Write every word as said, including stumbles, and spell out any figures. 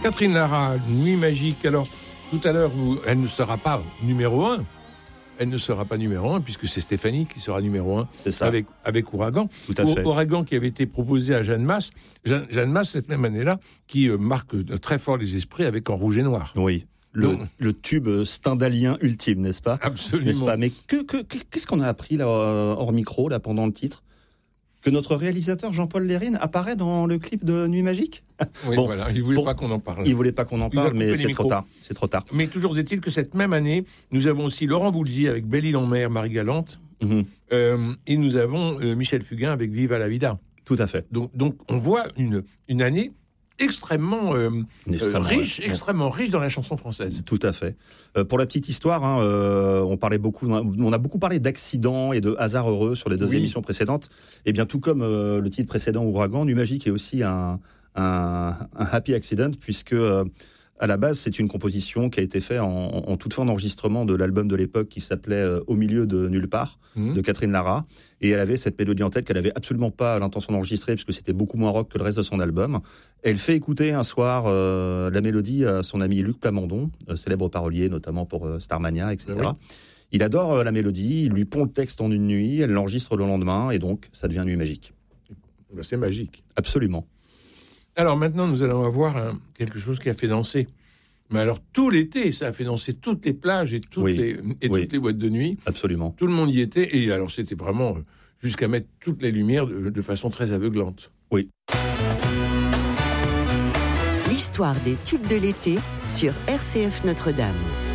Catherine Lara, Nuit magique. Alors, tout à l'heure, vous, elle ne sera pas numéro un. Elle ne sera pas numéro un, puisque c'est Stéphanie qui sera numéro un avec, avec Ouragan. Tout à fait. Ouragan qui avait été proposé à Jeanne Masse. Jeanne, Jeanne Masse, cette même année-là, qui euh, marque très fort les esprits avec En rouge et noir. Oui. Le, Donc, le tube stendhalien ultime, n'est-ce pas ? Absolument. N'est-ce pas ? Mais que, que, qu'est-ce qu'on a appris là, hors micro, là, pendant le titre ? Que notre réalisateur Jean-Paul Lérine apparaît dans le clip de Nuit magique ? Oui, bon, voilà, il ne voulait pour... pas qu'on en parle. Il ne voulait pas qu'on en parle, mais c'est trop tard. C'est trop tard. Mais toujours est-il que cette même année, nous avons aussi Laurent Voulzy avec Belle-Île-en-Mer, Marie Galante, mm-hmm. euh, et nous avons euh, Michel Fugain avec Viva la Vida. Tout à fait. Donc, donc on voit une, une année extrêmement, euh, extrêmement euh, riche, ouais. extrêmement riche dans la chanson française. Tout à fait. Euh, pour la petite histoire, hein, euh, on parlait beaucoup, on a beaucoup parlé d'accidents et de hasards heureux sur les deux oui. émissions précédentes. Et bien, tout comme euh, le titre précédent, Ouragan, Nuit magique est aussi un, un, un happy accident, puisque euh, à la base, c'est une composition qui a été faite en, en toute fin d'enregistrement de l'album de l'époque qui s'appelait euh, Au milieu de nulle part, mmh. de Catherine Lara. Et elle avait cette mélodie en tête qu'elle n'avait absolument pas l'intention d'enregistrer, puisque c'était beaucoup moins rock que le reste de son album. Elle fait écouter un soir euh, la mélodie à son ami Luc Plamondon, euh, célèbre parolier, notamment pour euh, Starmania, et cetera. Oui. Il adore euh, la mélodie, il lui pond le texte en une nuit, elle l'enregistre le lendemain, et donc ça devient Nuit magique. Ben, c'est magique. Absolument. Alors maintenant, nous allons avoir hein, quelque chose qui a fait danser. Mais alors, tout l'été, ça a fait danser toutes les plages et toutes, oui, les, et oui. toutes les boîtes de nuit. Absolument. Tout le monde y était. Et alors, c'était vraiment jusqu'à mettre toutes les lumières de, de façon très aveuglante. Oui. L'histoire des tubes de l'été sur R C F Notre-Dame.